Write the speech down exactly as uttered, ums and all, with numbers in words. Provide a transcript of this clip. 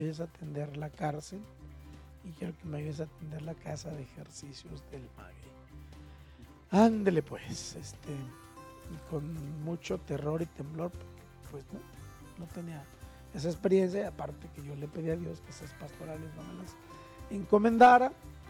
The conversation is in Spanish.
ayudes a atender la cárcel y quiero que me ayudes a atender la casa de ejercicios del maguey. Ándele pues, este, y con mucho terror y temblor, pues no, no tenía esa experiencia, y aparte que yo le pedí a Dios que esas pastorales no me las encomendara,